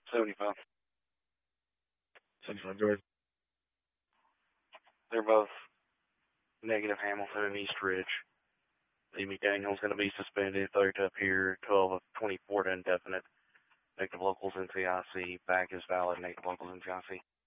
75. 75 George. They're both negative Hamilton and East Ridge. Lee McDaniel's going to be suspended, 30 to appear, 12 of 24 to indefinite. Negative locals NCIC. Back is valid. Negative locals NCIC.